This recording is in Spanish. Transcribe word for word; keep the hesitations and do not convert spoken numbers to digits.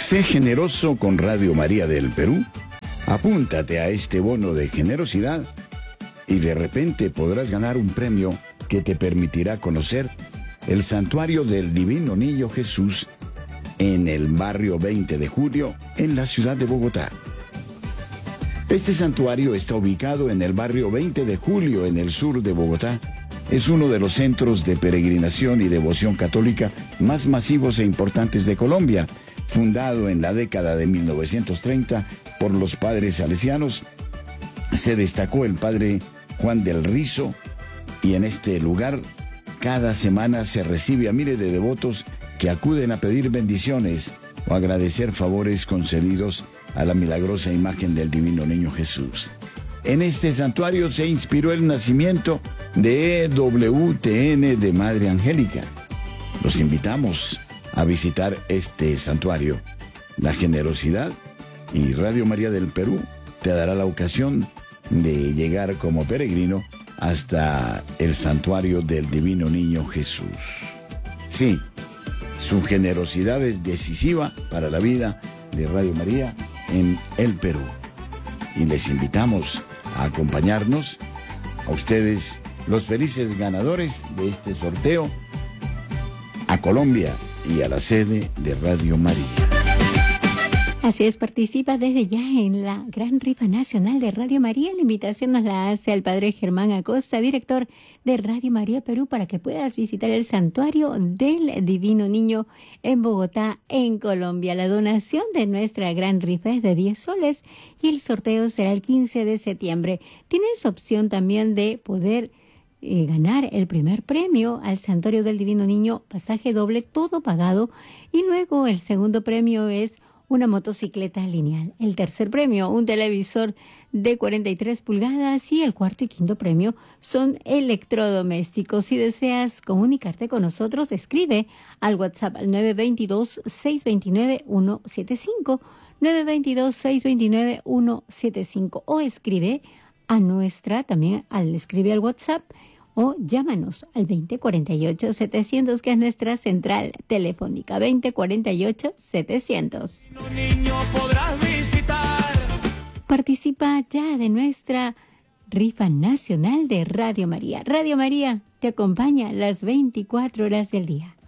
Sé generoso con Radio María del Perú. Apúntate a este bono de generosidad y de repente podrás ganar un premio que te permitirá conocer el Santuario del Divino Niño Jesús en el barrio veinte de julio, en la ciudad de Bogotá. Este santuario está ubicado en el barrio veinte de julio, en el sur de Bogotá. Es uno de los centros de peregrinación y devoción católica más masivos e importantes de Colombia, fundado en la década de mil novecientos treinta por los padres salesianos. Se destacó el padre Juan del Rizo, y en este lugar cada semana se recibe a miles de devotos que acuden a pedir bendiciones o agradecer favores concedidos a la milagrosa imagen del Divino Niño Jesús. En este santuario se inspiró el nacimiento de E W T N de Madre Angélica. Los invitamos a visitar este santuario. La generosidad y Radio María del Perú te dará la ocasión de llegar como peregrino hasta el santuario del Divino Niño Jesús. Sí, su generosidad es decisiva para la vida de Radio María en el Perú. Y les invitamos a acompañarnos, a ustedes, los felices ganadores de este sorteo, a Colombia y a la sede de Radio María. Así es, participa desde ya en la gran rifa nacional de Radio María. La invitación nos la hace el padre Germán Acosta, director de Radio María Perú, para que puedas visitar el Santuario del Divino Niño en Bogotá, en Colombia. La donación de nuestra gran rifa es de diez soles y el sorteo será el quince de septiembre. Tienes opción también de poder Eh, ganar el primer premio al Santuario del Divino Niño, pasaje doble, todo pagado, y luego el segundo premio es una motocicleta lineal. El tercer premio, un televisor de cuarenta y tres pulgadas, y el cuarto y quinto premio son electrodomésticos. Si deseas comunicarte con nosotros, escribe al WhatsApp al nueve dos dos, seis dos nueve, uno siete cinco, nueve dos dos, seis dos nueve, uno siete cinco, o escribe a nuestra, también al escribe al WhatsApp, o llámanos al veinte cuarenta y ocho setecientos, que es nuestra central telefónica, veinte cuarenta y ocho setecientos. Participa ya de nuestra rifa nacional de Radio María. Radio María te acompaña las veinticuatro horas del día.